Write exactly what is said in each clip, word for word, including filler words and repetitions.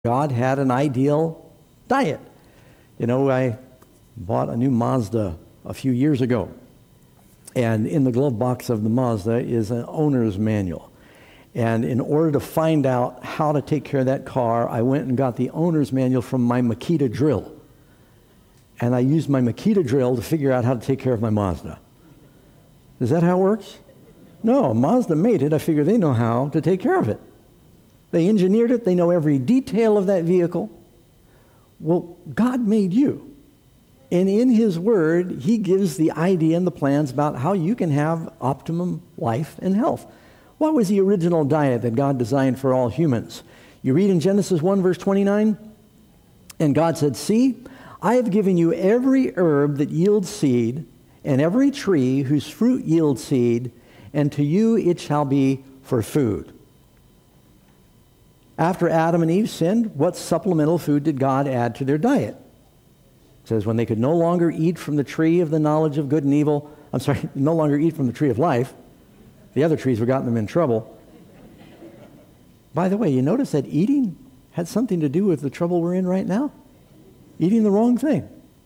God had an ideal diet. You know, I bought a new Mazda a few years ago, and in the glove box of the Mazda is an owner's manual. And in order to find out how to take care of that car, I went and got the owner's manual from my Makita drill. And I used my Makita drill to figure out how to take care of my Mazda. Is that how it works? No, Mazda made it. I figure they know how to take care of it. They engineered it. They know every detail of that vehicle. Well, God made you. And in His Word, He gives the idea and the plans about how you can have optimum life and health. What was the original diet that God designed for all humans? You read in Genesis one, verse twenty-nine, and God said, "See, I have given you every herb that yields seed, and every tree whose fruit yields seed, and to you it shall be for food." After Adam and Eve sinned, what supplemental food did God add to their diet? It says, when they could no longer eat from the tree of the knowledge of good and evil, I'm sorry, no longer eat from the tree of life. The other trees were getting them in trouble. By the way, you notice that eating had something to do with the trouble we're in right now? Eating the wrong thing.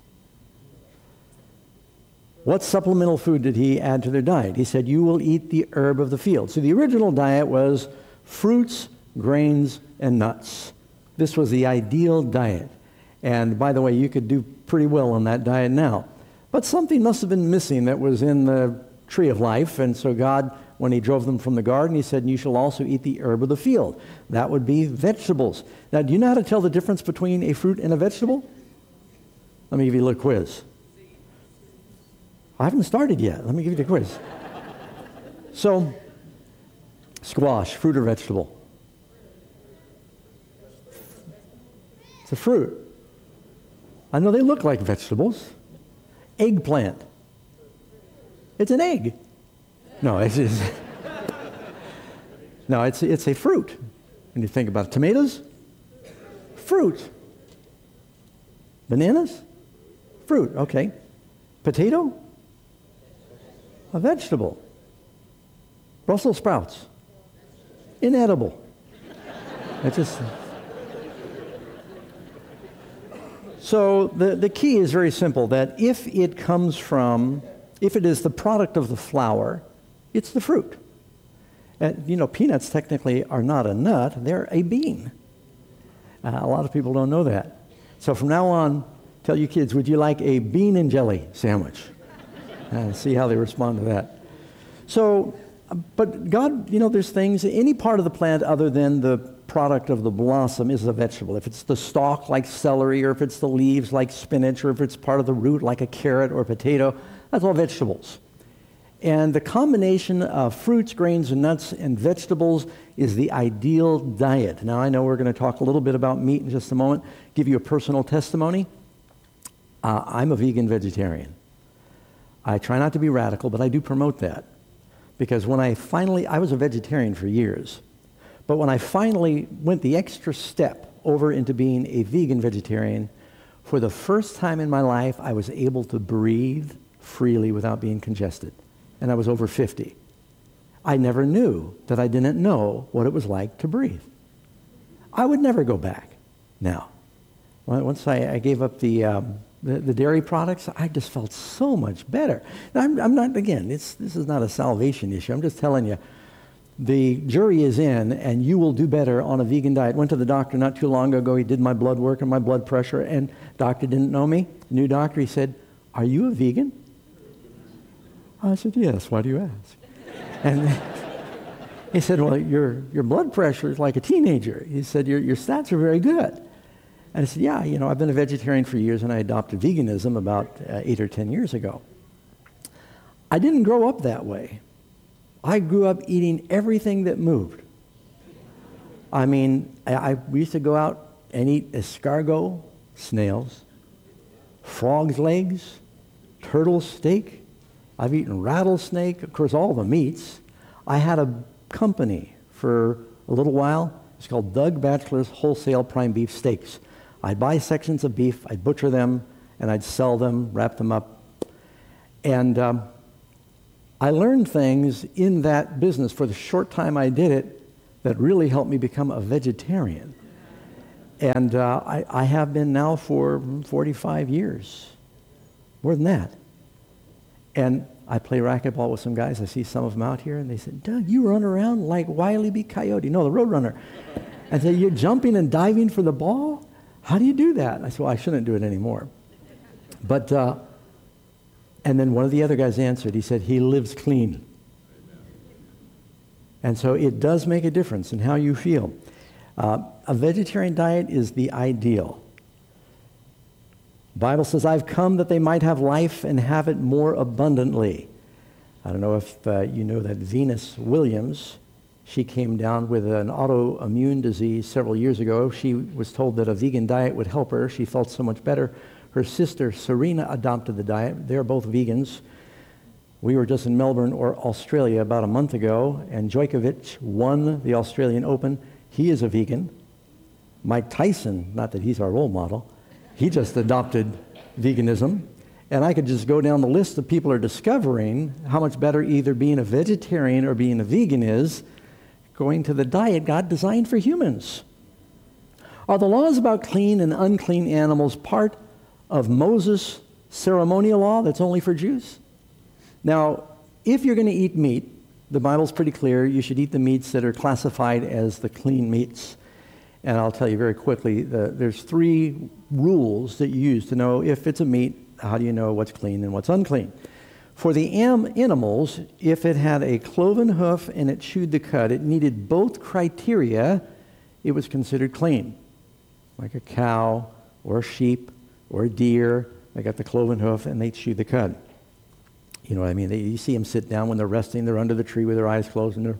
What supplemental food did He add to their diet? He said, you will eat the herb of the field. So the original diet was fruits, grains, and nuts. This was the ideal diet. And by the way, you could do pretty well on that diet now. But something must have been missing that was in the tree of life. And so God, when He drove them from the garden, He said, and you shall also eat the herb of the field. That would be vegetables. Now, do you know how to tell the difference between a fruit and a vegetable? Let me give you a little quiz. I haven't started yet. Let me give you the quiz. So, squash, fruit or vegetable? It's a fruit. I know they look like vegetables. Eggplant. It's an egg. No, it's, it's no, it's it's a fruit. When you think about it, tomatoes, fruit. Bananas, fruit. Okay. Potato, a vegetable. Brussels sprouts, inedible. It's just. So the, the key is very simple, that if it comes from, if it is the product of the flower, it's the fruit. And, you know, peanuts technically are not a nut, they're a bean. Uh, a lot of people don't know that. So from now on, tell your kids, would you like a bean and jelly sandwich? Uh, see how they respond to that. So, but God, you know, there's things, any part of the plant other than the product of the blossom is a vegetable. If it's the stalk like celery, or if it's the leaves like spinach, or if it's part of the root like a carrot or a potato, that's all vegetables. And the combination of fruits, grains, and nuts and vegetables is the ideal diet. Now, I know we're going to talk a little bit about meat in just a moment, give you a personal testimony. Uh, I'm a vegan vegetarian. I try not to be radical, but I do promote that. Because when I finally, I was a vegetarian for years, but when I finally went the extra step over into being a vegan vegetarian, for the first time in my life, I was able to breathe freely without being congested. And I was over fifty. I never knew that I didn't know what it was like to breathe. I would never go back now. Once I, I gave up the, um, the the dairy products, I just felt so much better. Now, I'm, I'm not, again, it's, this is not a salvation issue. I'm just telling you, the jury is in, and you will do better on a vegan diet. Went to the doctor not too long ago. He did my blood work and my blood pressure, and doctor didn't know me. New doctor, he said, "Are you a vegan?" I said, "Yes. Why do you ask?" And he said, "Well, your your blood pressure is like a teenager." He said, "Your your stats are very good." And I said, "Yeah, you know, I've been a vegetarian for years, and I adopted veganism about uh, eight or ten years ago." I didn't grow up that way. I grew up eating everything that moved. I mean, I, I we used to go out and eat escargot, snails, frog's legs, turtle steak. I've eaten rattlesnake, of course, all the meats. I had a company for a little while. It's called Doug Batchelor's Wholesale Prime Beef Steaks. I'd buy sections of beef, I'd butcher them, and I'd sell them, wrap them up. And um, I learned things in that business for the short time I did it that really helped me become a vegetarian. And uh, I, I have been now for forty-five years, more than that. And I play racquetball with some guys. I see some of them out here, and they said, Doug, you run around like Wile E. B. Coyote. No, the Roadrunner. I said, you're jumping and diving for the ball? How do you do that? I said, well, I shouldn't do it anymore. But, uh, and then one of the other guys answered. He said, he lives clean. And so it does make a difference in how you feel. Uh, a vegetarian diet is the ideal. The Bible says, I've come that they might have life and have it more abundantly. I don't know if uh, you know that Venus Williams, she came down with an autoimmune disease several years ago. She was told that a vegan diet would help her. She felt so much better. Her sister, Serena, adopted the diet. They're both vegans. We were just in Melbourne, or Australia, about a month ago, and Djokovic won the Australian Open. He is a vegan. Mike Tyson, not that he's our role model, he just adopted veganism. And I could just go down the list of people who are discovering how much better either being a vegetarian or being a vegan is, going to the diet God designed for humans. Are the laws about clean and unclean animals part of Moses' ceremonial law that's only for Jews? Now, if you're going to eat meat, the Bible's pretty clear. You should eat the meats that are classified as the clean meats. And I'll tell you very quickly, the, there's three rules that you use to know if it's a meat. How do you know what's clean and what's unclean? For the am- animals, if it had a cloven hoof and it chewed the cud, it needed both criteria, it was considered clean. Like a cow or a sheep or a deer, they got the cloven hoof and they chew the cud. You know what I mean? They, you see them sit down when they're resting, they're under the tree with their eyes closed, and they're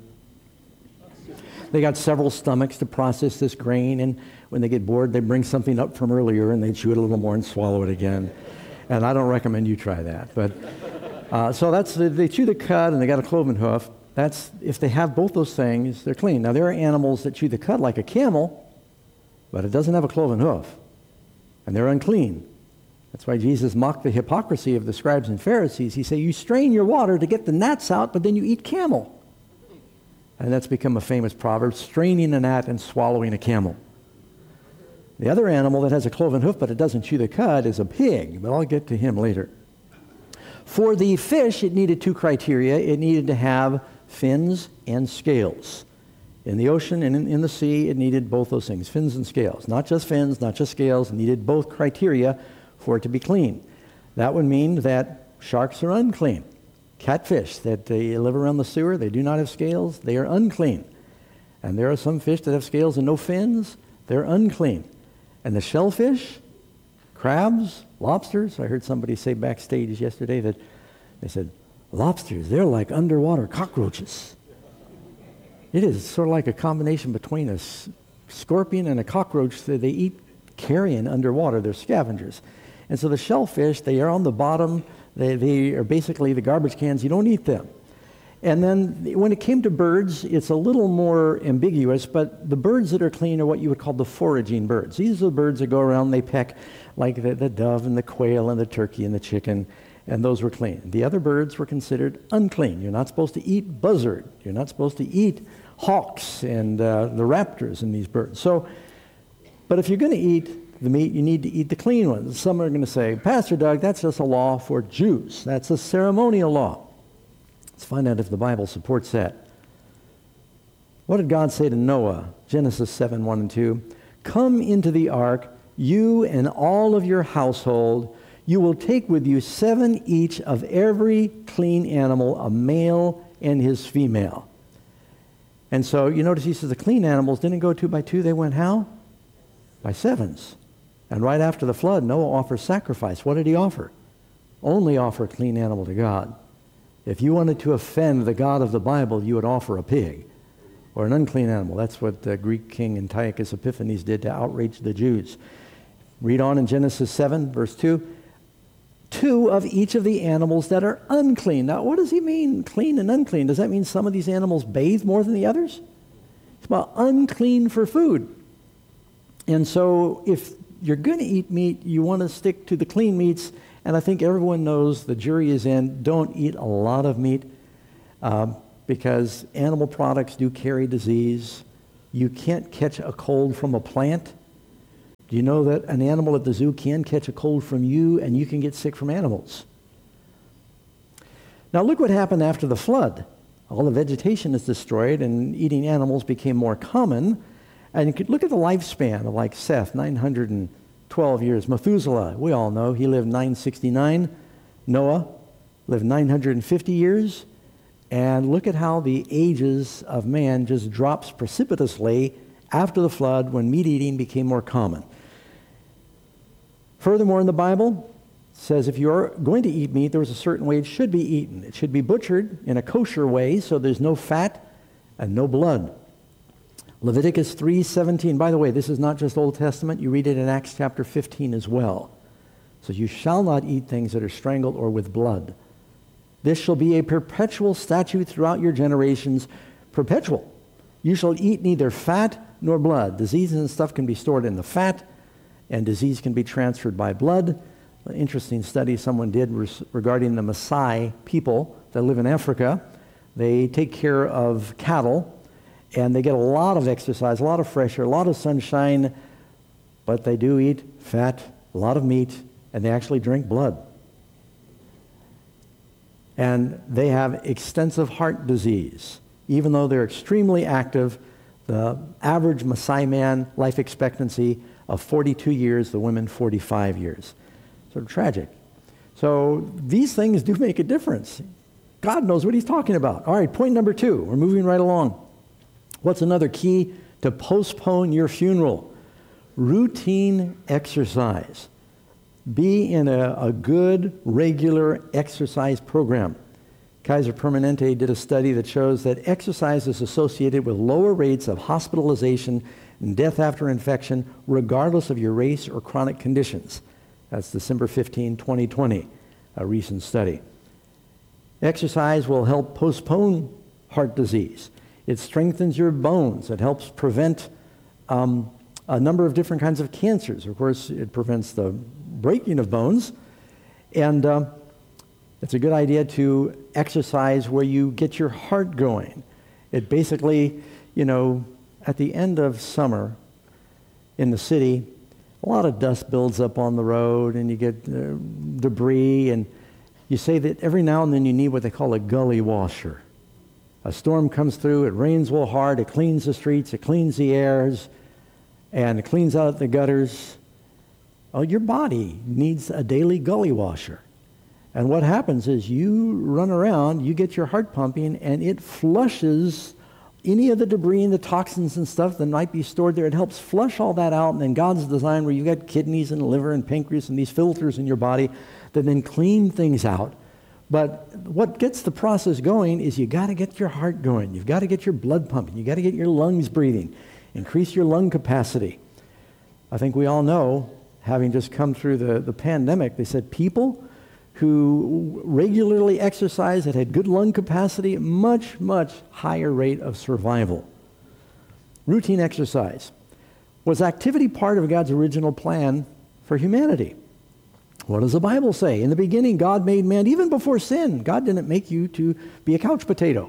they got several stomachs to process this grain, and when they get bored, they bring something up from earlier and they chew it a little more and swallow it again. And I don't recommend you try that. But uh, so that's the, they chew the cud and they got a cloven hoof. That's if they have both those things, they're clean. Now there are animals that chew the cud like a camel, but it doesn't have a cloven hoof, and they're unclean. That's why Jesus mocked the hypocrisy of the scribes and Pharisees. He said, you strain your water to get the gnats out, but then you eat camel. And that's become a famous proverb, straining a gnat and swallowing a camel. The other animal that has a cloven hoof but it doesn't chew the cud is a pig, but I'll get to him later. For the fish, it needed two criteria. It needed to have fins and scales. In the ocean and in, in the sea, it needed both those things, fins and scales. Not just fins, not just scales, it needed both criteria for it to be clean. That would mean that sharks are unclean. Catfish that they live around the sewer, they do not have scales, they are unclean. And there are some fish that have scales and no fins, they're unclean. And the shellfish, crabs, lobsters, I heard somebody say backstage yesterday that they said, lobsters, they're like underwater cockroaches. It is sort of like a combination between a s- scorpion and a cockroach that they eat carrion underwater. They're scavengers. And so the shellfish, they are on the bottom. They, they are basically the garbage cans. You don't eat them. And then when it came to birds, it's a little more ambiguous, but the birds that are clean are what you would call the foraging birds. These are the birds that go around, they peck like the, the dove and the quail and the turkey and the chicken, and those were clean. The other birds were considered unclean. You're not supposed to eat buzzard. You're not supposed to eat hawks and uh, the raptors and these birds. So, but if you're going to eat the meat, you need to eat the clean ones. Some are going to say, Pastor Doug, that's just a law for Jews. That's a ceremonial law. Let's find out if the Bible supports that. What did God say to Noah? Genesis seven, one and two. Come into the ark, you and all of your household. You will take with you seven each of every clean animal, a male and his female. And so you notice he says the clean animals didn't go two by two. They went how? By sevens. And right after the flood, Noah offers sacrifice. What did he offer? Only offer a clean animal to God. If you wanted to offend the God of the Bible, you would offer a pig or an unclean animal. That's what the Greek king Antiochus Epiphanes did to outrage the Jews. Read on in Genesis seven, verse two. Two of each of the animals that are unclean. Now, what does he mean, clean and unclean? Does that mean some of these animals bathe more than the others? It's about unclean for food. And so if you're going to eat meat, you want to stick to the clean meats. And I think everyone knows the jury is in. Don't eat a lot of meat um, because animal products do carry disease. You can't catch a cold from a plant. Do you know that an animal at the zoo can catch a cold from you and you can get sick from animals? Now look what happened after the flood. All the vegetation is destroyed and eating animals became more common. And you could look at the lifespan of like Seth, nine hundred twelve years. Methuselah, we all know, he lived nine sixty-nine. Noah lived nine hundred fifty years. And look at how the ages of man just drops precipitously after the flood when meat eating became more common. Furthermore, in the Bible, it says if you're going to eat meat, there was a certain way it should be eaten. It should be butchered in a kosher way so there's no fat and no blood. Leviticus three seventeen. By the way, this is not just Old Testament. You read it in Acts chapter fifteen as well. So you shall not eat things that are strangled or with blood. This shall be a perpetual statute throughout your generations. Perpetual. You shall eat neither fat nor blood. Diseases and stuff can be stored in the fat, and disease can be transferred by blood. An interesting study someone did res- regarding the Maasai people that live in Africa. They take care of cattle, and they get a lot of exercise, a lot of fresh air, a lot of sunshine, but they do eat fat, a lot of meat, and they actually drink blood. And they have extensive heart disease. Even though they're extremely active, the average Maasai man life expectancy of forty-two years, the women forty-five years. Sort of tragic. So these things do make a difference. God knows what he's talking about. All right, point number two. We're moving right along. What's another key to postpone your funeral? Routine exercise. Be in a, a good, regular exercise program. Kaiser Permanente did a study that shows that exercise is associated with lower rates of hospitalization and death after infection, regardless of your race or chronic conditions. That's December fifteenth, twenty twenty, a recent study. Exercise will help postpone heart disease. It strengthens your bones. It helps prevent um, a number of different kinds of cancers. Of course, it prevents the breaking of bones. And uh, it's a good idea to exercise where you get your heart going. It basically, you know, at the end of summer in the city, a lot of dust builds up on the road and you get uh, debris, and you say that every now and then you need what they call a gully washer. A storm comes through, it rains real hard, it cleans the streets, it cleans the airs, and it cleans out the gutters. Oh, your body needs a daily gully washer. And what happens is you run around, you get your heart pumping, and it flushes any of the debris and the toxins and stuff that might be stored there. It helps flush all that out, and then God's design where you've got kidneys and liver and pancreas and these filters in your body that then clean things out. But what gets the process going is you got to get your heart going. You've got to get your blood pumping. You've got to get your lungs breathing. Increase your lung capacity. I think we all know, having just come through the, the pandemic, they said people who regularly exercise that had good lung capacity, much, much higher rate of survival. Routine exercise. Was activity part of God's original plan for humanity? What does the Bible say? In the beginning, God made man, even before sin. God didn't make you to be a couch potato.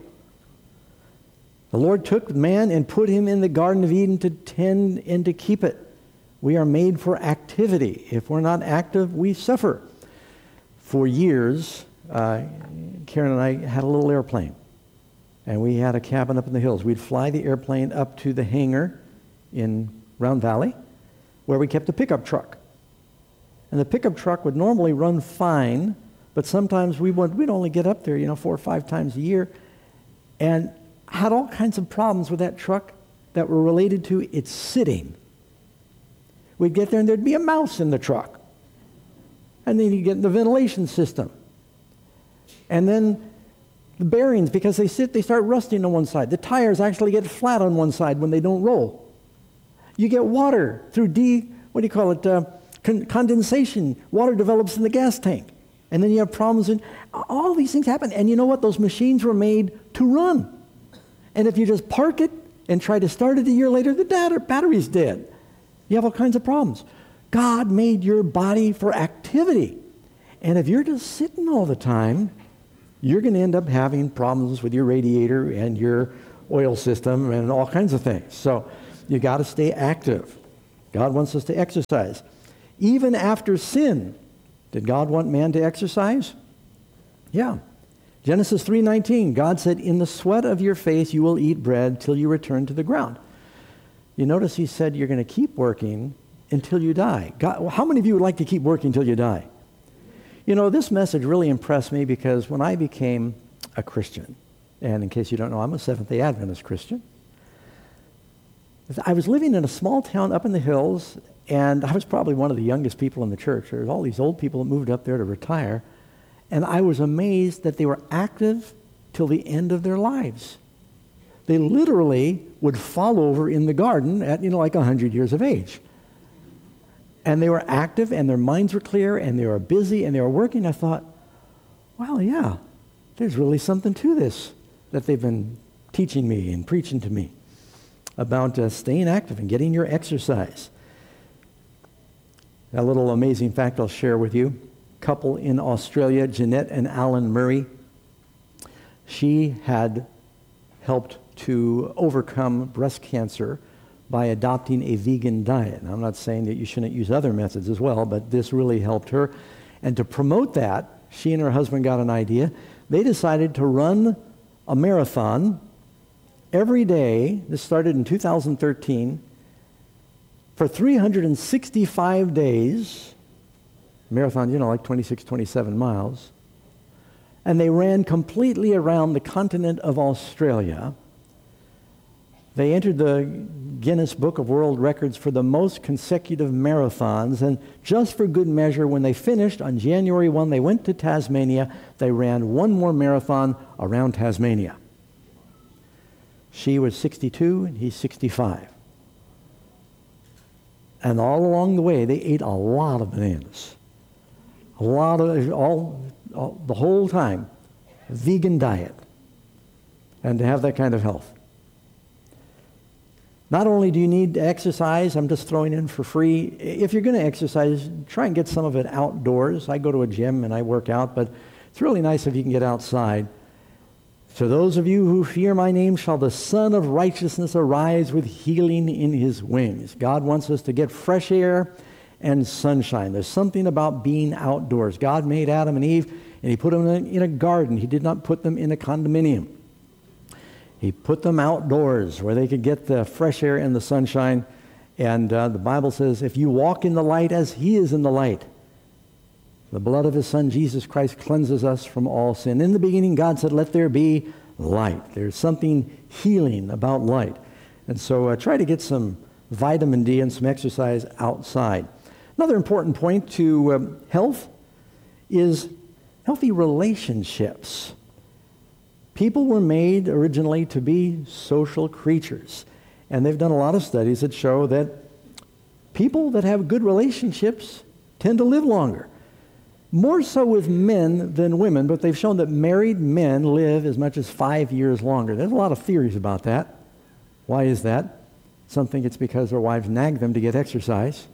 The Lord took man and put him in the Garden of Eden to tend and to keep it. We are made for activity. If we're not active, we suffer. For years, uh, Karen and I had a little airplane, and we had a cabin up in the hills. We'd fly the airplane up to the hangar in Round Valley, where we kept a pickup truck. And the pickup truck would normally run fine, but sometimes we would, we'd only get up there, you know, four or five times a year, and had all kinds of problems with that truck that were related to its sitting. We'd get there, and there'd be a mouse in the truck. And then you get the ventilation system. And then the bearings, because they sit, they start rusting on one side. The tires actually get flat on one side when they don't roll. You get water through de, what do you call it, uh, con- condensation. Water develops in the gas tank. And then you have problems, and all these things happen. And you know what? Those machines were made to run. And if you just park it and try to start it a year later, the data, battery's dead. You have all kinds of problems. God made your body for activity. And if you're just sitting all the time, you're going to end up having problems with your radiator and your oil system and all kinds of things. So you got to stay active. God wants us to exercise. Even after sin, did God want man to exercise? Yeah. Genesis three nineteen, God said, in the sweat of your face you will eat bread till you return to the ground. You notice he said you're going to keep working until you die. God, how many of you would like to keep working until you die? You know, this message really impressed me because when I became a Christian, and in case you don't know, I'm a Seventh-day Adventist Christian, I was living in a small town up in the hills, and I was probably one of the youngest people in the church. There was all these old people that moved up there to retire, and I was amazed that they were active till the end of their lives. They literally would fall over in the garden at, you know, like one hundred years of age. And they were active, and their minds were clear, and they were busy, and they were working. I thought, well, yeah, there's really something to this that they've been teaching me and preaching to me about uh, staying active and getting your exercise. A little amazing fact I'll share with you. Couple in Australia, Jeanette and Alan Murray. She had helped to overcome breast cancer by adopting a vegan diet. Now, I'm not saying that you shouldn't use other methods as well, but this really helped her. And to promote that, she and her husband got an idea. They decided to run a marathon every day. This started in two thousand thirteen. For three hundred sixty-five days, marathon, you know, like twenty-six, twenty-seven miles. And they ran completely around the continent of Australia. They entered the Guinness Book of World Records for the most consecutive marathons. And just for good measure, when they finished on January first, they went to Tasmania. They ran one more marathon around Tasmania. She was sixty-two and he's sixty-five. And all along the way, they ate a lot of bananas. A lot of, all, all the whole time, a vegan diet. And to have that kind of health. Not only do you need to exercise, I'm just throwing in for free. If you're going to exercise, try and get some of it outdoors. I go to a gym and I work out, but it's really nice if you can get outside. To those of you who fear my name, shall the Son of Righteousness arise with healing in his wings. God wants us to get fresh air and sunshine. There's something about being outdoors. God made Adam and Eve, and he put them in a garden. He did not put them in a condominium. He put them outdoors where they could get the fresh air and the sunshine. And uh, the Bible says, if you walk in the light as he is in the light, the blood of his Son, Jesus Christ, cleanses us from all sin. In the beginning, God said, let there be light. There's something healing about light. And so uh, try to get some vitamin D and some exercise outside. Another important point to um, health is healthy relationships. People were made originally to be social creatures. And they've done a lot of studies that show that people that have good relationships tend to live longer. More so with men than women, but they've shown that married men live as much as five years longer. There's a lot of theories about that. Why is that? Some think it's because their wives nag them to get exercise.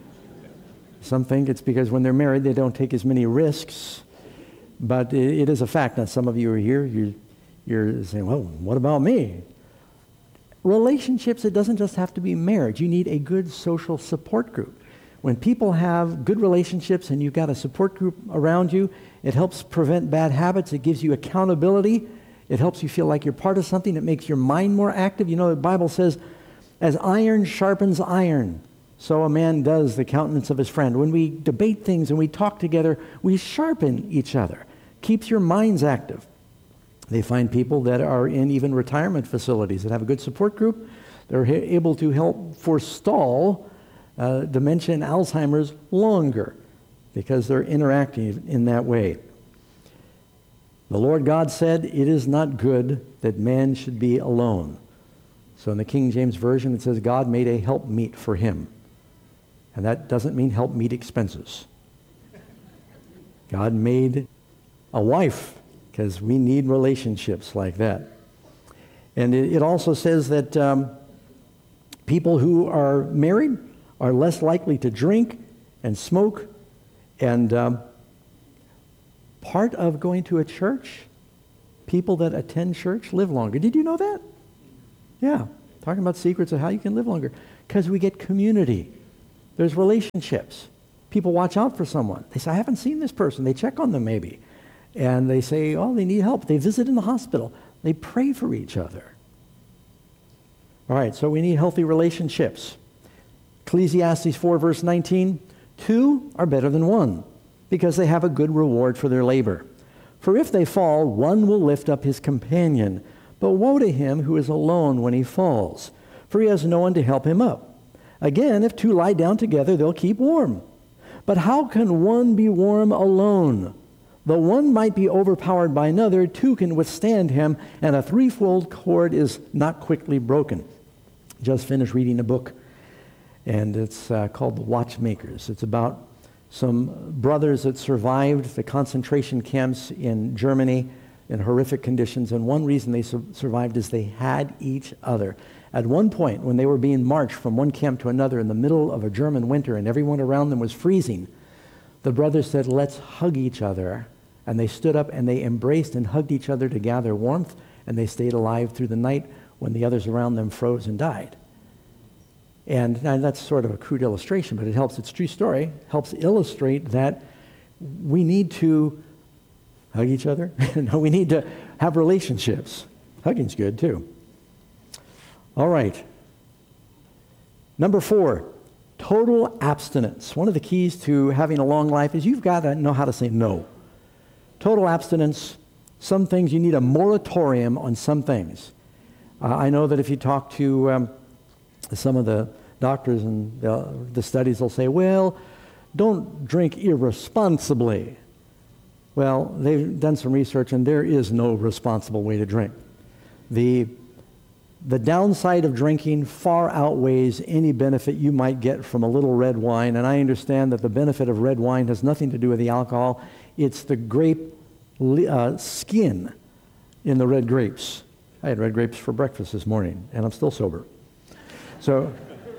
Some think it's because when they're married, they don't take as many risks. But it, it is a fact. Now, some of you are here, you're, you're saying, well, what about me? Relationships, it doesn't just have to be marriage. You need a good social support group. When people have good relationships and you've got a support group around you, it helps prevent bad habits. It gives you accountability. It helps you feel like you're part of something. It makes your mind more active. You know, the Bible says, as iron sharpens iron, so a man does the countenance of his friend. When we debate things and we talk together, we sharpen each other. Keeps your minds active. They find people that are in even retirement facilities that have a good support group. They're able to help forestall uh, dementia and Alzheimer's longer because they're interacting in that way. The Lord God said, it is not good that man should be alone. So in the King James Version, it says God made a helpmeet for him. And that doesn't mean help meet expenses. God made a wife because we need relationships like that. And it, it also says that um, people who are married are less likely to drink and smoke. And um, part of going to a church, people that attend church live longer. Did you know that? Yeah. Talking about secrets of how you can live longer. Because we get community. There's relationships. People watch out for someone. They say, I haven't seen this person. They check on them maybe. And they say, oh, they need help. They visit in the hospital. They pray for each other. All right, so we need healthy relationships. Ecclesiastes four, verse nineteen, two are better than one, because they have a good reward for their labor. For if they fall, one will lift up his companion. But woe to him who is alone when he falls, for he has no one to help him up. Again, if two lie down together, they'll keep warm. But how can one be warm alone? Though one might be overpowered by another, two can withstand him, and a threefold cord is not quickly broken. Just finished reading a book, and it's uh, called The Watchmakers. It's about some brothers that survived the concentration camps in Germany in horrific conditions, and one reason they su- survived is they had each other. At one point, when they were being marched from one camp to another in the middle of a German winter and everyone around them was freezing, the brothers said, let's hug each other. And they stood up and they embraced and hugged each other to gather warmth, and they stayed alive through the night when the others around them froze and died. And, and that's sort of a crude illustration, but it helps. It's a true story. Helps illustrate that we need to hug each other. No, we need to have relationships. Hugging's good too. All right. Number four, total abstinence. One of the keys to having a long life is you've got to know how to say no. Total abstinence. Some things you need a moratorium on some things. Uh, I know that if you talk to um, some of the doctors and the, the studies, they'll say, well, don't drink irresponsibly. Well, they've done some research, and there is no responsible way to drink. The, the downside of drinking far outweighs any benefit you might get from a little red wine, and I understand that the benefit of red wine has nothing to do with the alcohol. It's the grape uh, skin in the red grapes. I had red grapes for breakfast this morning, and I'm still sober. So,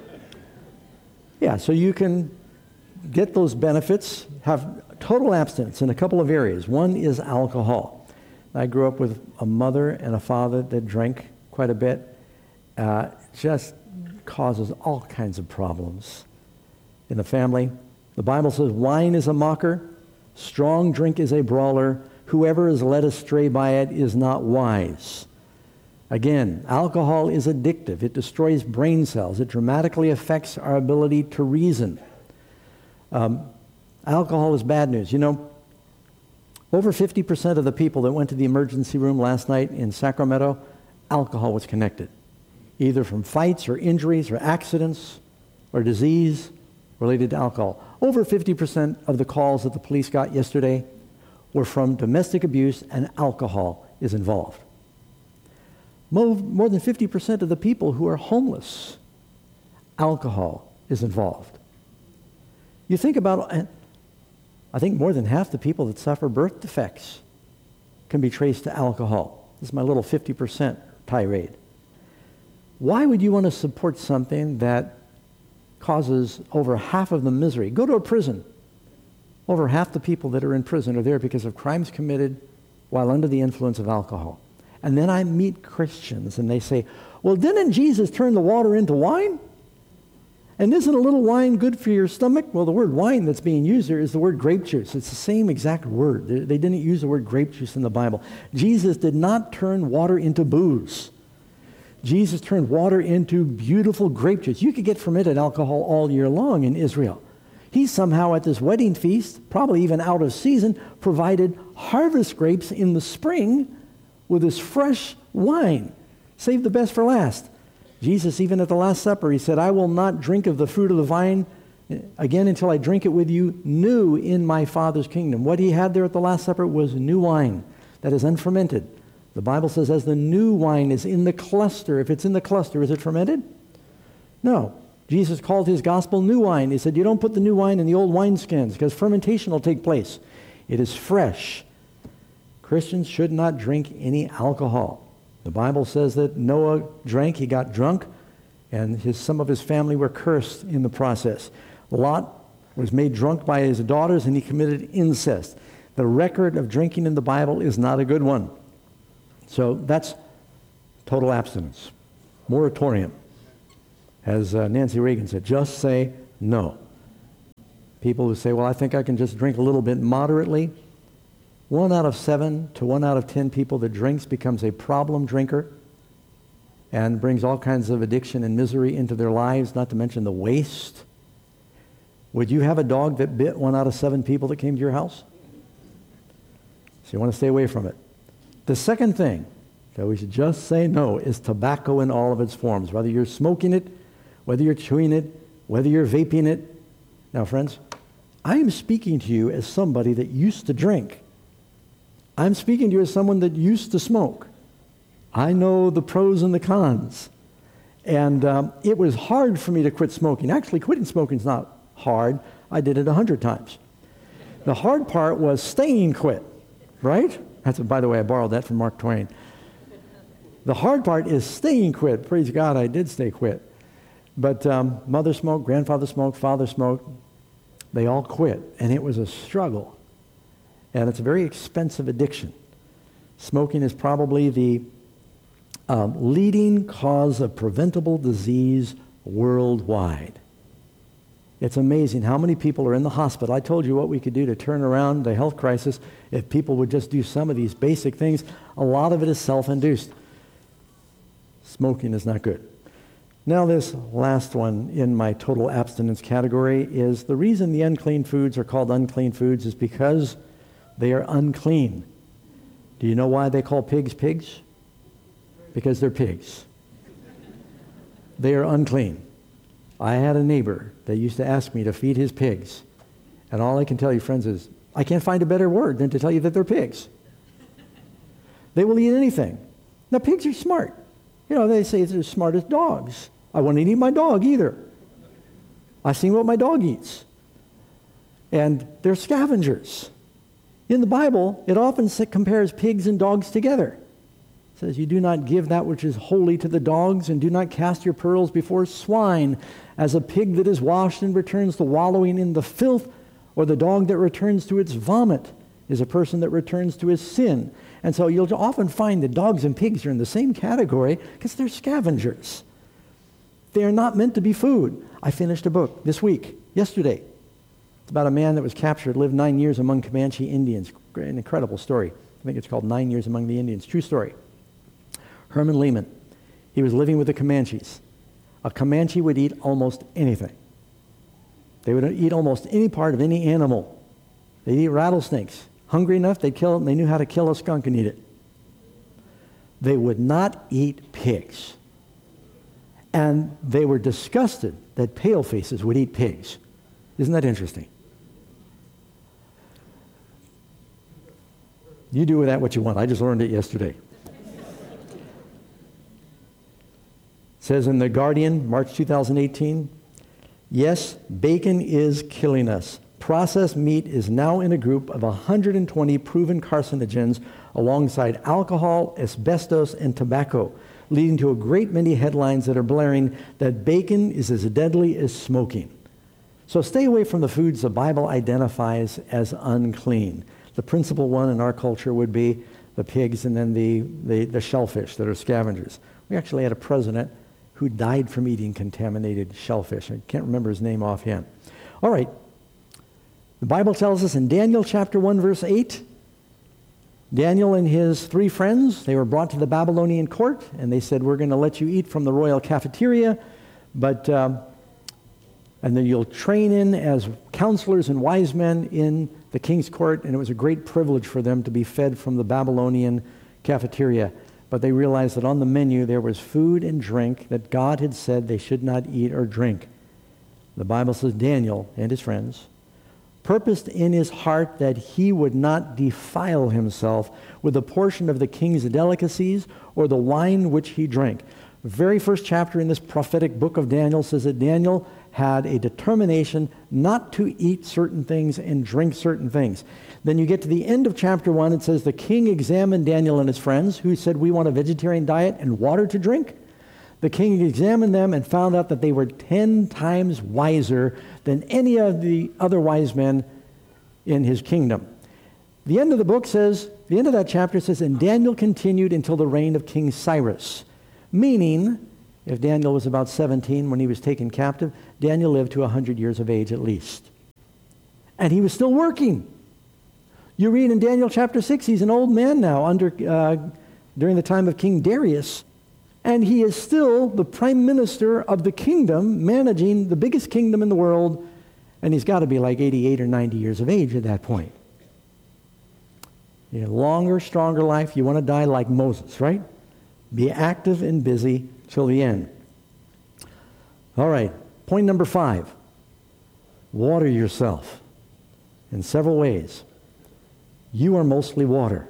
yeah, so you can get those benefits, have total abstinence in a couple of areas. One is alcohol. I grew up with a mother and a father that drank quite a bit. Uh, just causes all kinds of problems in the family. The Bible says wine is a mocker, strong drink is a brawler. Whoever is led astray by it is not wise. Again, alcohol is addictive. It destroys brain cells. It dramatically affects our ability to reason. Um, alcohol is bad news. You know, over fifty percent of the people that went to the emergency room last night in Sacramento, alcohol was connected, either from fights or injuries or accidents or disease related to alcohol. Over fifty percent of the calls that the police got yesterday were from domestic abuse, and alcohol is involved. More, more than fifty percent of the people who are homeless, alcohol is involved. You think about, I think more than half the people that suffer birth defects can be traced to alcohol. This is my little fifty percent tirade. Why would you want to support something that causes over half of the misery? Go to a prison. Over half the people that are in prison are there because of crimes committed while under the influence of alcohol. And then I meet Christians and they say, well, didn't Jesus turn the water into wine? And isn't a little wine good for your stomach? Well, the word wine that's being used there is the word grape juice. It's the same exact word. They, they didn't use the word grape juice in the Bible. Jesus did not turn water into booze. Jesus turned water into beautiful grape juice. You could get fermented alcohol all year long in Israel. He somehow at this wedding feast, probably even out of season, provided harvest grapes in the spring with this fresh wine. Save the best for last. Jesus, even at the Last Supper, he said, I will not drink of the fruit of the vine again until I drink it with you new in my Father's kingdom. What he had there at the Last Supper was new wine that is unfermented. The Bible says as the new wine is in the cluster, if it's in the cluster, is it fermented? No. Jesus called his gospel new wine. He said, you don't put the new wine in the old wineskins because fermentation will take place. It is fresh. Christians should not drink any alcohol. The Bible says that Noah drank, he got drunk, and his, some of his family were cursed in the process. Lot was made drunk by his daughters, and he committed incest. The record of drinking in the Bible is not a good one. So that's total abstinence. Moratorium. As uh, Nancy Reagan said, just say no. people who say, well, I think I can just drink a little bit moderately. One out of seven to one out of ten people that drinks becomes a problem drinker and brings all kinds of addiction and misery into their lives, not to mention the waste. Would you have a dog that bit one out of seven people that came to your house? So you want to stay away from it. The second thing that we should just say no is tobacco in all of its forms, whether you're smoking it, whether you're chewing it, whether you're vaping it. Now, friends, I am speaking to you as somebody that used to drink. I'm speaking to you as someone that used to smoke. I know the pros and the cons. And um, it was hard for me to quit smoking. Actually, quitting smoking is not hard. I did it a hundred times. The hard part was staying quit, right? That's, by the way, I borrowed that from Mark Twain. The hard part is staying quit. Praise God, I did stay quit. But um, mother smoked, grandfather smoked, father smoked. They all quit, and it was a struggle. And it's a very expensive addiction. Smoking is probably the um, leading cause of preventable disease worldwide. It's amazing how many people are in the hospital. I told you what we could do to turn around the health crisis if people would just do some of these basic things. A lot of it is self-induced. Smoking is not good. Now this last one in my total abstinence category is the reason the unclean foods are called unclean foods is because they are unclean. Do you know why they call pigs pigs? Because they're pigs. They are unclean. I had a neighbor that used to ask me to feed his pigs. And all I can tell you, friends, is I can't find a better word than to tell you that they're pigs. They will eat anything. Now, pigs are smart. You know, they say they're as smart as dogs. I wouldn't eat my dog either. I've seen what my dog eats. And they're scavengers. In the Bible, it often compares pigs and dogs together. It says, you do not give that which is holy to the dogs, and do not cast your pearls before swine, as a pig that is washed and returns to wallowing in the filth, or the dog that returns to its vomit is a person that returns to his sin. And so you'll often find that dogs and pigs are in the same category because they're scavengers. They are not meant to be food. I finished a book this week, yesterday. It's about a man that was captured, lived nine years among Comanche Indians. An incredible story. I think it's called Nine Years Among the Indians. True story. Herman Lehman. He was living with the Comanches. A Comanche would eat almost anything. They would eat almost any part of any animal. They'd eat rattlesnakes. Hungry enough, they'd kill it, and they knew how to kill a skunk and eat it. They would not eat pigs. And they were disgusted that palefaces would eat pigs. Isn't that interesting? You do with that what you want. I just learned it yesterday. It says in The Guardian, March two thousand eighteen, yes, bacon is killing us. Processed meat is now in a group of one hundred twenty proven carcinogens alongside alcohol, asbestos, and tobacco, leading to a great many headlines that are blaring that bacon is as deadly as smoking. So stay away from the foods the Bible identifies as unclean. The principal one in our culture would be the pigs and then the, the, the shellfish that are scavengers. We actually had a president who died from eating contaminated shellfish. I can't remember his name offhand. All right. The Bible tells us in Daniel chapter one, verse eight, Daniel and his three friends, they were brought to the Babylonian court, and they said, we're going to let you eat from the royal cafeteria, but um, and then you'll train in as counselors and wise men in the king's court, and it was a great privilege for them to be fed from the Babylonian cafeteria. But they realized that on the menu there was food and drink that God had said they should not eat or drink. The Bible says Daniel and his friends purposed in his heart that he would not defile himself with a portion of the king's delicacies or the wine which he drank. The very first chapter in this prophetic book of Daniel says that Daniel had a determination not to eat certain things and drink certain things. Then you get to the end of chapter one, it says the king examined Daniel and his friends, who said, we want a vegetarian diet and water to drink. The king examined them and found out that they were ten times wiser than any of the other wise men in his kingdom. The end of the book says, the end of that chapter says, and Daniel continued until the reign of King Cyrus. Meaning, if Daniel was about seventeen when he was taken captive, Daniel lived to one hundred years of age at least. And he was still working. You read in Daniel chapter six, he's an old man now under uh, during the time of King Darius. And he is still the prime minister of the kingdom, managing the biggest kingdom in the world. And he's got to be like eighty-eight or ninety years of age at that point. You know, longer, stronger life. You want to die like Moses, right? Be active and busy till the end. All right, point number five. Water yourself in several ways. You are mostly water.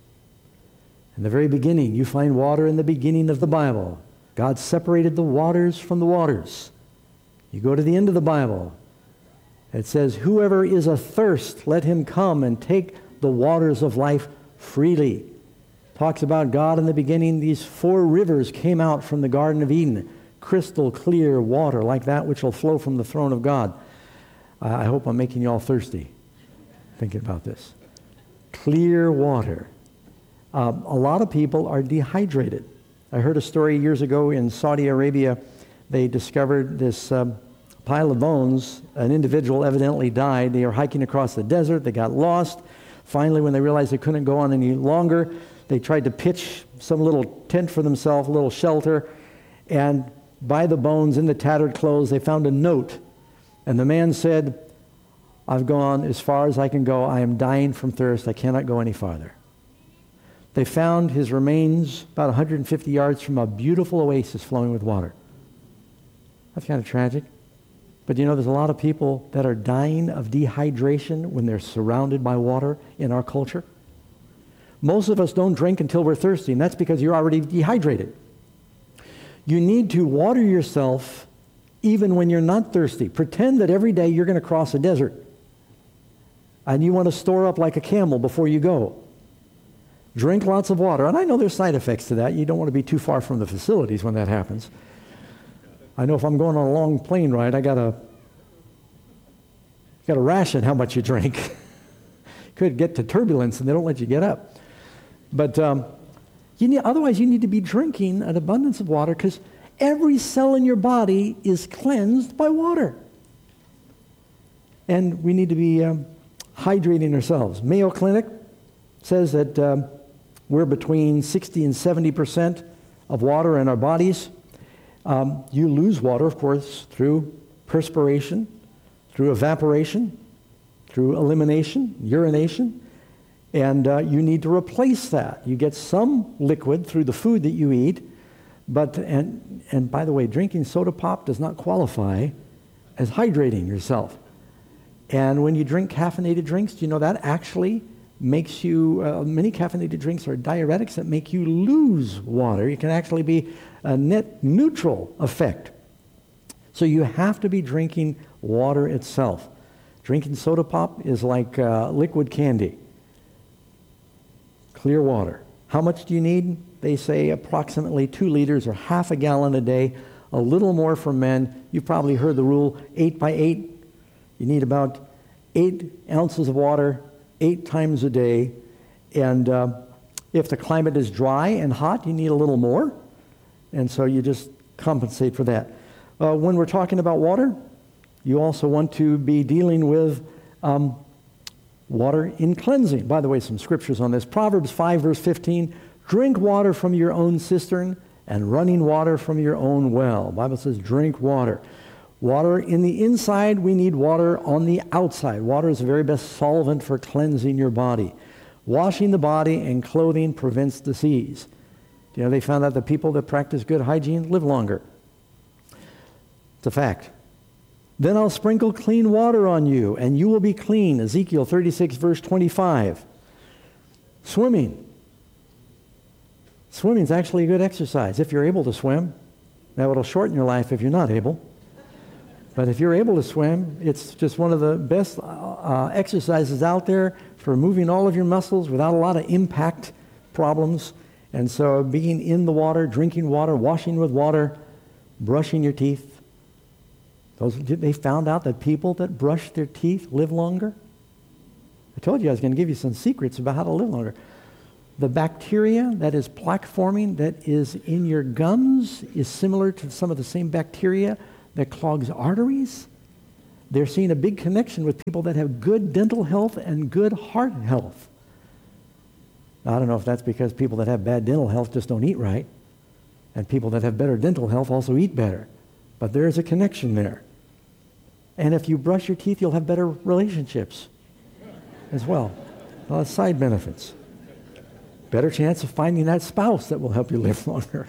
In the very beginning, you find water in the beginning of the Bible. God separated the waters from the waters. You go to the end of the Bible. It says, whoever is athirst, let him come and take the waters of life freely. Talks about God in the beginning. These four rivers came out from the Garden of Eden. Crystal clear water like that which will flow from the throne of God. I hope I'm making you all thirsty thinking about this. Clear water. Um, a lot of people are dehydrated. I heard a story years ago in Saudi Arabia. They discovered this um, pile of bones. An individual evidently died. They were hiking across the desert. They got lost. Finally, when they realized they couldn't go on any longer, they tried to pitch some little tent for themselves, a little shelter. And by the bones, in the tattered clothes, they found a note. And the man said, I've gone as far as I can go. I am dying from thirst. I cannot go any farther. They found his remains about one hundred fifty yards from a beautiful oasis flowing with water. That's kind of tragic. But you know, there's a lot of people that are dying of dehydration when they're surrounded by water in our culture. Most of us don't drink until we're thirsty, and that's because you're already dehydrated. You need to water yourself even when you're not thirsty. Pretend that every day you're going to cross a desert, and you want to store up like a camel before you go. Drink lots of water. And I know there's side effects to that. You don't want to be too far from the facilities when that happens. I know if I'm going on a long plane ride, I got to got to ration how much you drink. Could get to turbulence and they don't let you get up. But um, you need, otherwise you need to be drinking an abundance of water, because every cell in your body is cleansed by water. And we need to be um, hydrating ourselves. Mayo Clinic says that um, we're between sixty and seventy percent of water in our bodies. Um, you lose water, of course, through perspiration, through evaporation, through elimination, urination, and uh, you need to replace that. You get some liquid through the food that you eat, but, and, and by the way, drinking soda pop does not qualify as hydrating yourself. And when you drink caffeinated drinks, do you know that actually makes you, uh, many caffeinated drinks are diuretics that make you lose water. It can actually be a net neutral effect. So you have to be drinking water itself. Drinking soda pop is like uh, liquid candy. Clear water. How much do you need? They say approximately two liters or half a gallon a day, a little more for men. You've probably heard the rule, eight by eight. You need about eight ounces of water eight times a day. And uh, if the climate is dry and hot, you need a little more. And so you just compensate for that. Uh, when we're talking about water, you also want to be dealing with um, water in cleansing. By the way, some scriptures on this. Proverbs five, verse fifteen, drink water from your own cistern and running water from your own well. The Bible says drink water. Water in the inside, we need water on the outside. Water is the very best solvent for cleansing your body. Washing the body and clothing prevents disease. You know, they found out that people that practice good hygiene live longer. It's a fact. Then I'll sprinkle clean water on you, and you will be clean. Ezekiel thirty-six, verse twenty-five. Swimming. Swimming is actually a good exercise if you're able to swim. Now, it'll shorten your life if you're not able. But if you're able to swim, it's just one of the best uh, exercises out there for moving all of your muscles without a lot of impact problems. And so being in the water, drinking water, washing with water, brushing your teeth. Those, they found out that people that brush their teeth live longer. I told you I was going to give you some secrets about how to live longer. The bacteria that is plaque forming that is in your gums is similar to some of the same bacteria that clogs arteries. they're seeing a big connection with people that have good dental health and good heart health. Now, I don't know if that's because people that have bad dental health just don't eat right, and people that have better dental health also eat better. But there is a connection there. And if you brush your teeth, you'll have better relationships as well. Well, that's side benefits. Better chance of finding that spouse that will help you live longer.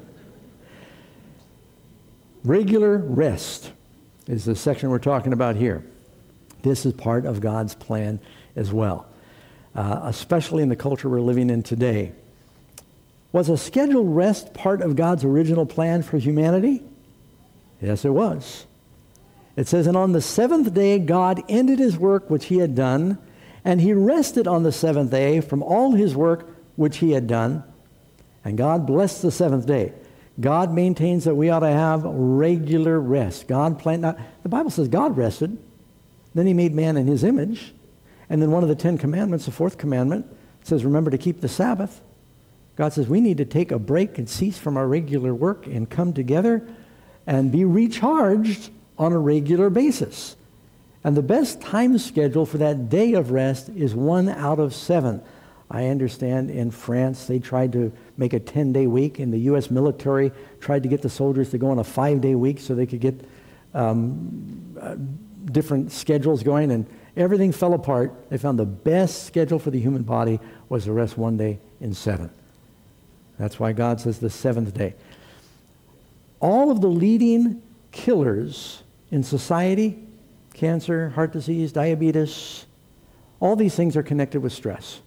Regular rest is the section we're talking about here. This is part of God's plan as well, uh, especially in the culture we're living in today. Was a scheduled rest part of God's original plan for humanity? Yes, it was. It says, and on the seventh day God ended his work which he had done, and he rested on the seventh day from all his work which he had done, and God blessed the seventh day. God maintains that we ought to have regular rest. God planned, not, the Bible says God rested, then he made man in his image, and then one of the Ten Commandments, the fourth commandment, says remember to keep the Sabbath. God says we need to take a break and cease from our regular work and come together and be recharged on a regular basis. And the best time schedule for that day of rest is one out of seven. I understand in France they tried to make a ten-day week, and the U S military tried to get the soldiers to go on a five-day week so they could get um, uh, different schedules going, and everything fell apart. They found the best schedule for the human body was to rest one day in seven. That's why God says the seventh day. All of the leading killers in society, cancer, heart disease, diabetes, all these things are connected with stress.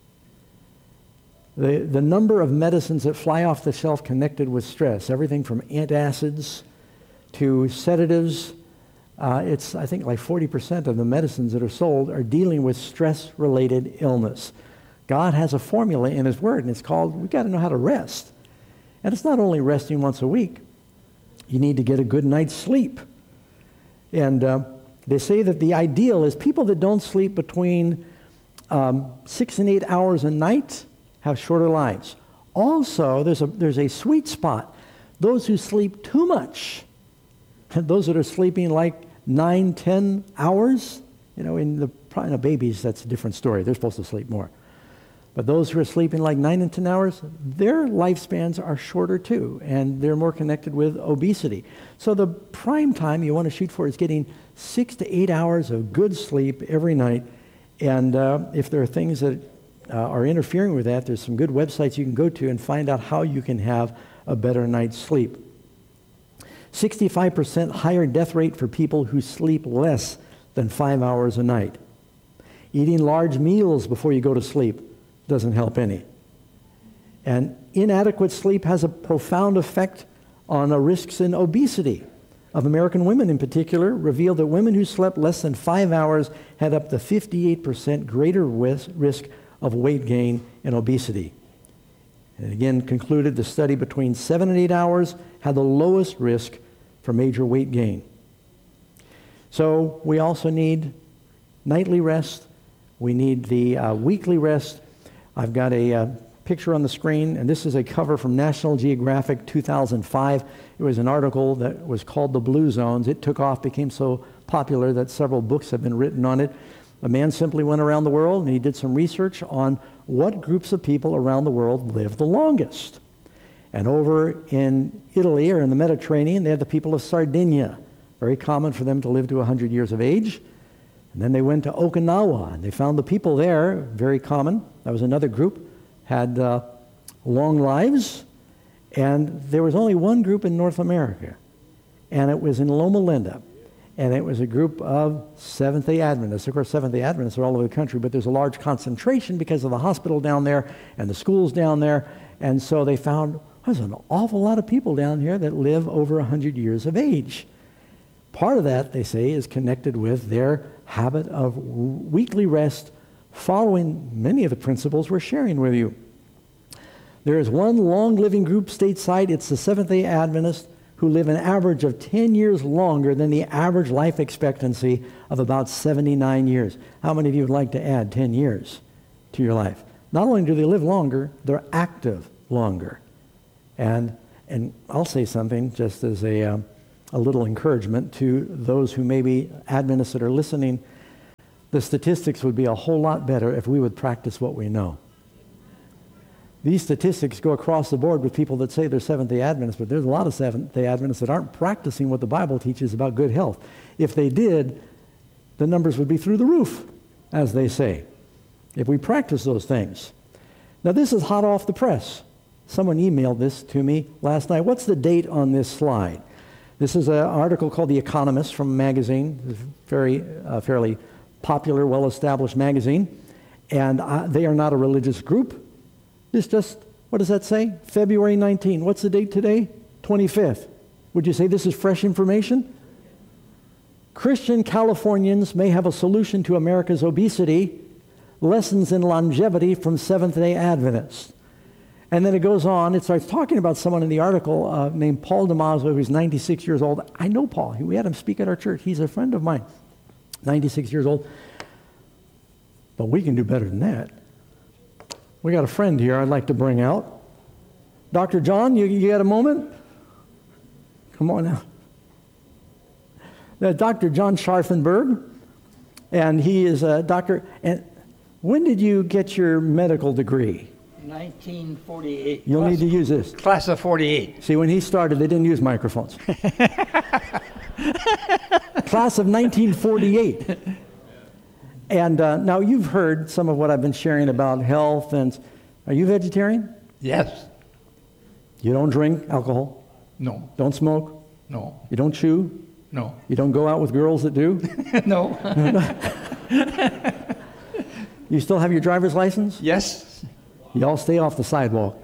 The, the number of medicines that fly off the shelf connected with stress, everything from antacids to sedatives, uh, it's, I think, like forty percent of the medicines that are sold are dealing with stress-related illness. God has a formula in his word, and it's called, we've got to know how to rest. And it's not only resting once a week. You need to get a good night's sleep. And uh, they say that the ideal is people that don't sleep between um, six and eight hours a night have shorter lives. Also, there's a, there's a sweet spot. Those who sleep too much, and those that are sleeping like nine, ten hours, you know, in the in the babies, that's a different story. They're supposed to sleep more. But those who are sleeping like nine and ten hours, their lifespans are shorter too, and they're more connected with obesity. So the prime time you want to shoot for is getting six to eight hours of good sleep every night. And uh, if there are things that uh, are interfering with that, there's some good websites you can go to and find out how you can have a better night's sleep. sixty-five percent higher death rate for people who sleep less than five hours a night. Eating large meals before you go to sleep doesn't help any. And inadequate sleep has a profound effect on the risks in obesity. Of American women in particular, revealed that women who slept less than five hours had up to fifty-eight percent greater risk of weight gain and obesity. And again, concluded the study between seven and eight hours had the lowest risk for major weight gain. So we also need nightly rest. We need the uh, weekly rest. I've got a uh, picture on the screen, and this is a cover from National Geographic two thousand five. It was an article that was called The Blue Zones. It took off, became so popular that several books have been written on it. A man simply went around the world and he did some research on what groups of people around the world live the longest. And over in Italy, or in the Mediterranean, they had the people of Sardinia. Very common for them to live to one hundred years of age. And then they went to Okinawa, and they found the people there, very common. That was another group, had uh, long lives. And there was only one group in North America, and it was in Loma Linda. And it was a group of Seventh-day Adventists. Of course, Seventh-day Adventists are all over the country, but there's a large concentration because of the hospital down there and the schools down there. And so they found there's an awful lot of people down here that live over one hundred years of age. Part of that, they say, is connected with their habit of weekly rest, following many of the principles we're sharing with you. There is one long-living group stateside. It's the Seventh-day Adventists, who live an average of ten years longer than the average life expectancy of about seventy-nine years. How many of you would like to add ten years to your life? Not only do they live longer, they're active longer. And and I'll say something just as a, um, a little encouragement to those who may be Adventists that are listening, the statistics would be a whole lot better if we would practice what we know. These statistics go across the board with people that say they're Seventh-day Adventists, but there's a lot of Seventh-day Adventists that aren't practicing what the Bible teaches about good health. If they did, the numbers would be through the roof, as they say, if we practice those things. Now, this is hot off the press. Someone emailed this to me last night. What's the date on this slide? This is an article called The Economist from a magazine, a very, uh, fairly popular, well-established magazine, and uh, they are not a religious group. It's just, what does that say? February nineteenth. What's the date today? twenty-fifth. Would you say this is fresh information? Christian Californians may have a solution to America's obesity. Lessons in longevity from Seventh-day Adventists. And then it goes on. It starts talking about someone in the article uh, named Paul DeMazo, who's ninety-six years old. I know Paul. We had him speak at our church. He's a friend of mine. ninety-six years old. But we can do better than that. We got a friend here I'd like to bring out. Doctor John, you, you got a moment? Come on now. Uh, Doctor John Scharfenberg, and he is a doctor. And when did you get your medical degree? nineteen forty-eight. You'll class, need to use this. Class of forty-eight. See, when he started, they didn't use microphones. Class of nineteen forty-eight. And uh, now you've heard some of what I've been sharing about health. And are you vegetarian? Yes. You don't drink alcohol? No. Don't smoke? No. You don't chew? No. You don't go out with girls that do? No. You still have your driver's license? Yes. You all stay off the sidewalk.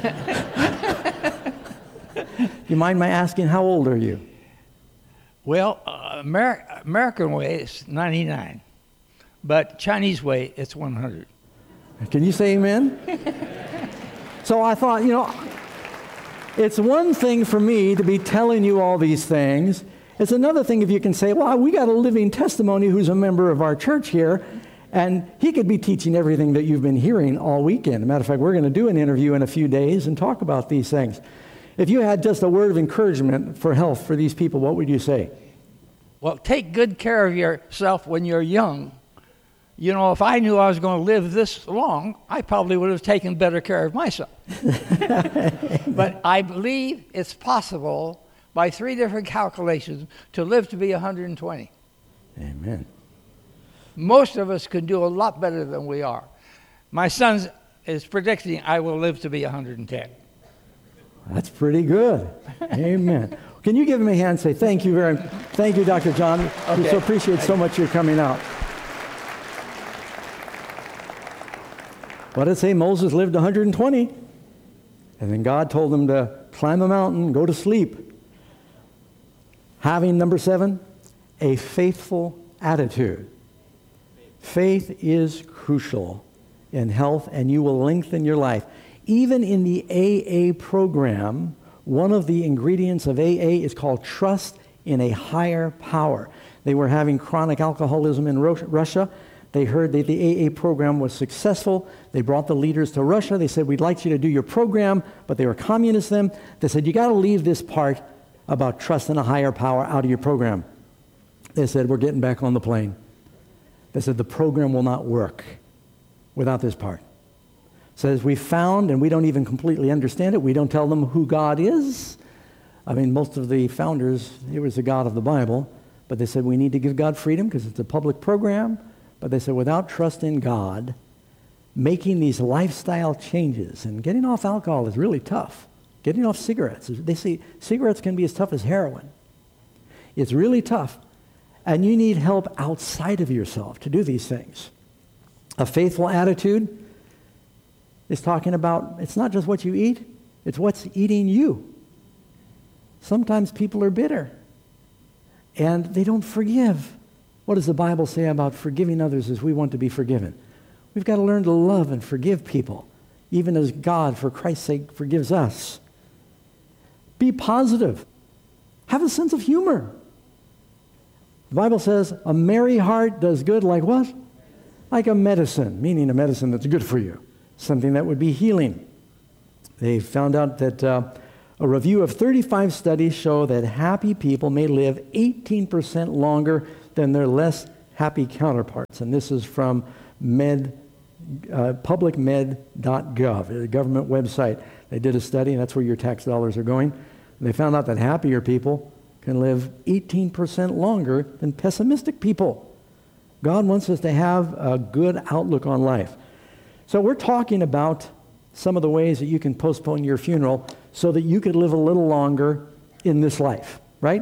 You mind my asking, how old are you? Well, uh, Amer- American way is ninety-nine, but Chinese way it's one hundred. Can you say amen? So I thought, you know, it's one thing for me to be telling you all these things. It's another thing if you can say, well, we got a living testimony who's a member of our church here, and he could be teaching everything that you've been hearing all weekend. As a matter of fact, we're going to do an interview in a few days and talk about these things. If you had just a word of encouragement for health for these people, what would you say? Well, take good care of yourself when you're young. You know, if I knew I was going to live this long, I probably would have taken better care of myself. But I believe it's possible by three different calculations to live to be one hundred twenty. Amen. Most of us can do a lot better than we are. My son is predicting I will live to be one hundred ten. That's pretty good. Amen. Can you give him a hand and say thank you very much? Thank you, Doctor John. Okay. We so appreciate so much your coming out. What did it say? Moses lived one hundred twenty. And then God told him to climb a mountain, go to sleep. Having, number seven, a faithful attitude. Faith is crucial in health, and you will lengthen your life. Even in the A A program, one of the ingredients of A A is called trust in a higher power. They were having chronic alcoholism in Russia. They heard that the A A program was successful. They brought the leaders to Russia. They said, we'd like you to do your program, but they were communists then. They said, you got to leave this part about trust in a higher power out of your program. They said, we're getting back on the plane. They said, the program will not work without this part. Says, we found, and we don't even completely understand it. We don't tell them who God is. I mean, most of the founders, it was the God of the Bible. But they said, we need to give God freedom because it's a public program. But they said, without trust in God, making these lifestyle changes and getting off alcohol is really tough. Getting off cigarettes. They say cigarettes can be as tough as heroin. It's really tough. And you need help outside of yourself to do these things. A faithful attitude is talking about, it's not just what you eat, it's what's eating you. Sometimes people are bitter and they don't forgive. What does the Bible say about forgiving others as we want to be forgiven? We've got to learn to love and forgive people, even as God, for Christ's sake, forgives us. Be positive. Have a sense of humor. The Bible says, a merry heart does good like what? Like a medicine, meaning a medicine that's good for you. Something that would be healing. They found out that uh, A review of thirty-five studies show that happy people may live eighteen percent longer than their less happy counterparts. And this is from med, uh, public med dot gov, a government website. They did a study, and that's where your tax dollars are going. And they found out that happier people can live eighteen percent longer than pessimistic people. God wants us to have a good outlook on life. So we're talking about some of the ways that you can postpone your funeral so that you could live a little longer in this life, right?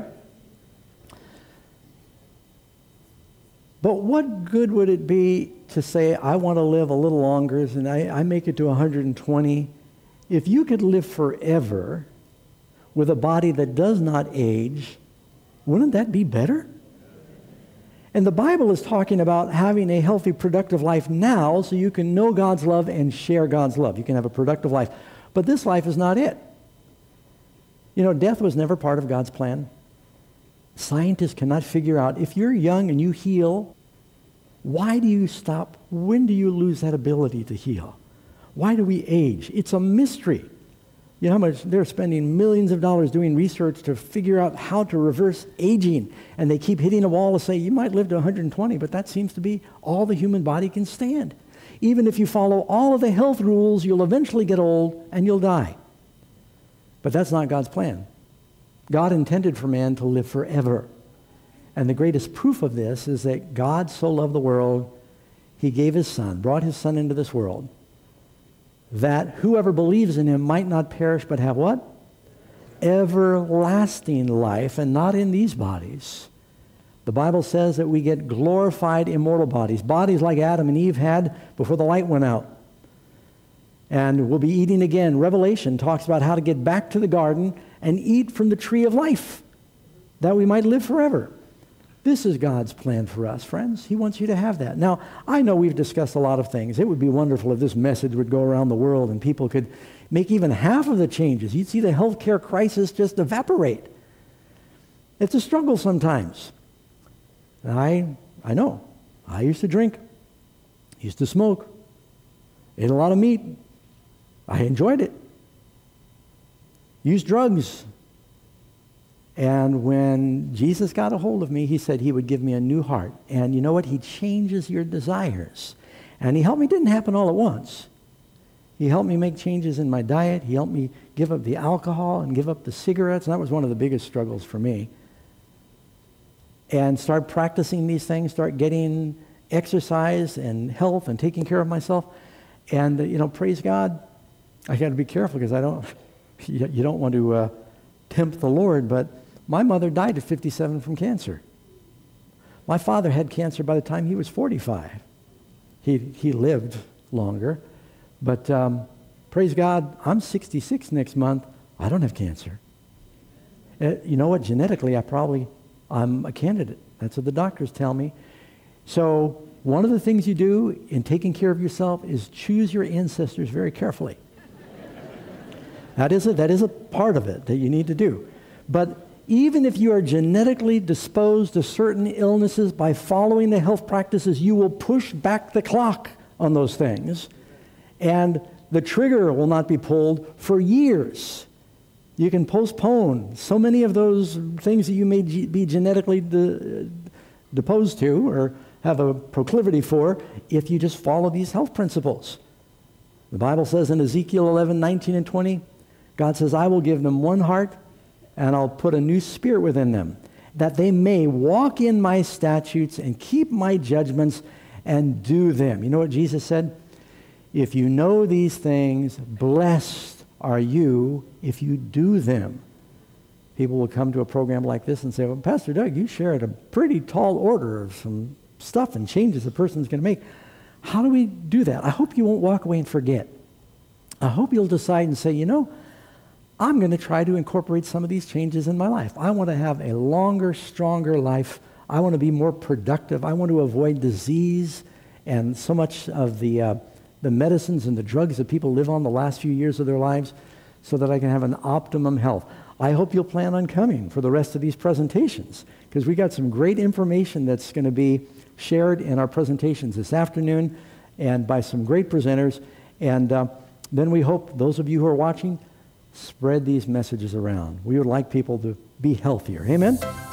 But what good would it be to say, I want to live a little longer, and I, I make it to one hundred twenty, if you could live forever with a body that does not age? Wouldn't that be better? And the Bible is talking about having a healthy, productive life now so you can know God's love and share God's love. You can have a productive life. But this life is not it. You know, death was never part of God's plan. Scientists cannot figure out, if you're young and you heal, why do you stop? When do you lose that ability to heal? Why do we age? It's a mystery. You know how much they're spending millions of dollars doing research to figure out how to reverse aging. And they keep hitting a wall to say, you might live to one hundred twenty, but that seems to be all the human body can stand. Even if you follow all of the health rules, you'll eventually get old and you'll die. But that's not God's plan. God intended for man to live forever. And the greatest proof of this is that God so loved the world, he gave his son, brought his son into this world, that whoever believes in him might not perish but have what? Everlasting life, and not in these bodies. The Bible says that we get glorified immortal bodies, bodies like Adam and Eve had before the light went out. And we'll be eating again. Revelation talks about how to get back to the garden and eat from the tree of life, that we might live forever. This is God's plan for us, friends. He wants you to have that. Now, I know we've discussed a lot of things. It would be wonderful if this message would go around the world and people could make even half of the changes. You'd see the healthcare crisis just evaporate. It's a struggle sometimes. And I, I know. I used to drink, used to smoke, ate a lot of meat. I enjoyed it. Used drugs. And when Jesus got a hold of me, he said he would give me a new heart. And you know what? He changes your desires. And he helped me. It didn't happen all at once. He helped me make changes in my diet. He helped me give up the alcohol and give up the cigarettes. And that was one of the biggest struggles for me. And start practicing these things, start getting exercise and health and taking care of myself. And, uh, you know, praise God. I got to be careful because I don't, you, you don't want to uh, tempt the Lord, but my mother died at fifty-seven from cancer. My father had cancer by the time he was forty-five. He, he lived longer. But um, praise God, I'm sixty-six next month. I don't have cancer. Uh, you know what? Genetically, I probably, I'm a candidate. That's what the doctors tell me. So one of the things you do in taking care of yourself is choose your ancestors very carefully. That is a, that is a part of it that you need to do. But even if you are genetically disposed to certain illnesses, by following the health practices, you will push back the clock on those things. And the trigger will not be pulled for years. You can postpone so many of those things that you may ge- be genetically de- deposed to or have a proclivity for if you just follow these health principles. The Bible says in Ezekiel eleven, nineteen and twenty, God says, I will give them one heart and I'll put a new spirit within them, that they may walk in my statutes and keep my judgments and do them. You know what Jesus said? If you know these things, blessed are you if you do them. People will come to a program like this and say, well, Pastor Doug, you shared a pretty tall order of some stuff and changes a person's going to make. How do we do that? I hope you won't walk away and forget. I hope you'll decide and say, you know, I'm going to try to incorporate some of these changes in my life. I want to have a longer, stronger life. I want to be more productive. I want to avoid disease and so much of the uh, the medicines and the drugs that people live on the last few years of their lives so that I can have an optimum health. I hope you'll plan on coming for the rest of these presentations because we got some great information that's going to be shared in our presentations this afternoon and by some great presenters. And uh, then we hope those of you who are watching, spread these messages around. We would like people to be healthier. Amen?